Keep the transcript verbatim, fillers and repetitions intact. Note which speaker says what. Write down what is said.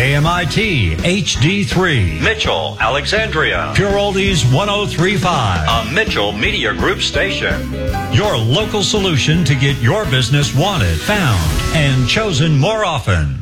Speaker 1: K M I T H D three,
Speaker 2: Mitchell, Alexandria.
Speaker 1: Pure Oldies one oh three point five,
Speaker 2: A Mitchell Media Group station.
Speaker 1: your local solution to get your business wanted, found, and chosen more often.